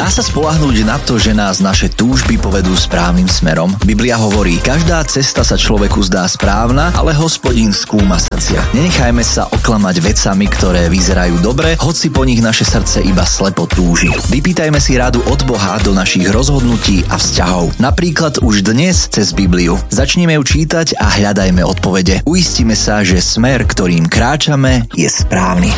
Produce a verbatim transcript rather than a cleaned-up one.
Dá sa spoľahnúť na to, že nás naše túžby povedú správnym smerom? Biblia hovorí, každá cesta sa človeku zdá správna, ale Hospodin skúma srdcia. Nenechajme sa oklamať vecami, ktoré vyzerajú dobre, hoci po nich naše srdce iba slepo túži. Vypýtajme si radu od Boha do našich rozhodnutí a vzťahov. Napríklad už dnes cez Bibliu. Začnime ju čítať a hľadajme odpovede. Uistíme sa, že smer, ktorým kráčame, je správny.